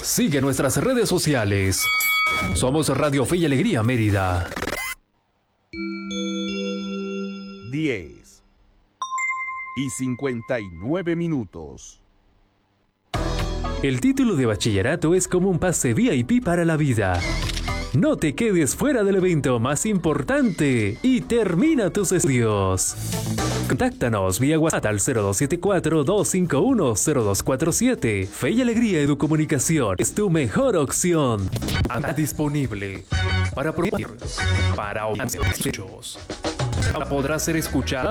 Sigue nuestras redes sociales. Somos Radio Fe y Alegría Mérida. 10:59. El título de bachillerato es como un pase VIP para la vida. No te quedes fuera del evento más importante y termina tus estudios. Contáctanos vía WhatsApp al 0274-251-0247. Fe y Alegría Educomunicación es tu mejor opción. Anda disponible para promover, para hechos. Podrá ser escuchada